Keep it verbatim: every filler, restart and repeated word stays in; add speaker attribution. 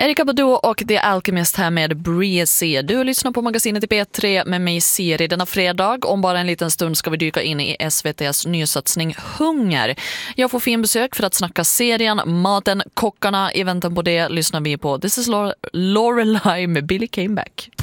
Speaker 1: Erika Badu och The Alchemist här med Breezy. Du lyssnar på magasinet i P tre med mig Siri denna fredag. Om bara en liten stund ska vi dyka in i S V T:s nysatsning Hunger. Jag får fin besök för att snacka serien, maten, kockarna. I väntan på det lyssnar vi på This is Lorelai med Billy Came Back.